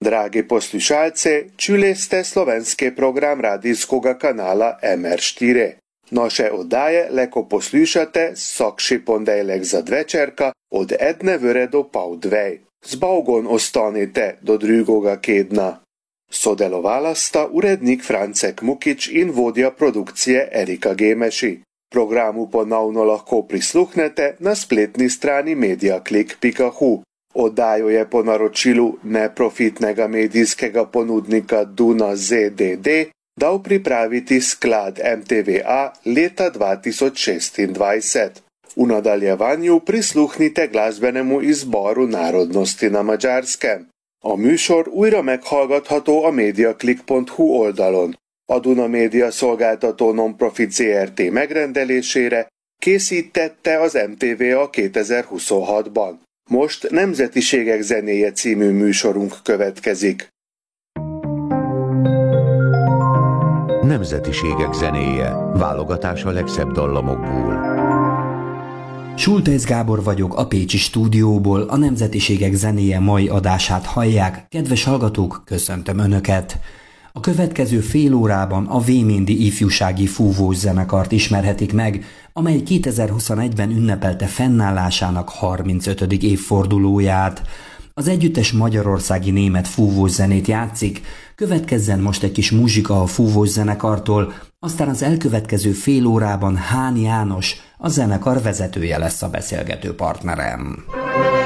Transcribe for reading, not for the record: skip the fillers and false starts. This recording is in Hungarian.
Dragi poslušalci, čuli ste slovenski program radijskega kanala MR4. Naše oddaje lahko poslušate vsakši ponedjeljek zvečerka od 1 do pol 2. Z Bogom ostanite do drugega kedna. Sodelovala sta urednik Francek Mukič in vodja produkcije Erika Gemeši. Programu ponovno lahko prisluhnete na spletni strani mediaklik.hu. Oddajo je po naročilu neprofitnega medijskega ponudnika Duna ZDD dal pripraviti sklad MTVA leta 2026. V nadaljevanju prisluhnite glasbenemu izboru narodnosti na Magyarskem. A műsor újra meghallgatható a mediaklik.hu oldalon. A Duna Média szolgáltató non-profit ZRT megrendelésére készítette az MTVA 2026-ban. Most Nemzetiségek zenéje című műsorunk következik. Nemzetiségek zenéje. Válogatás a legszebb dallamokból. Schulteis Gábor vagyok a pécsi stúdióból, a Nemzetiségek zenéje mai adását hallják. Kedves hallgatók, köszöntöm Önöket! A következő fél órában a Vémindi ifjúsági fúvós zenekart ismerhetik meg, amely 2021-ben ünnepelte fennállásának 35. évfordulóját. Az együttes magyarországi német fúvós zenét játszik, következzen most egy kis muzsika a fúvós zenekartól, aztán az elkövetkező fél órában Hán János, a zenekar vezetője lesz a beszélgető partnerem.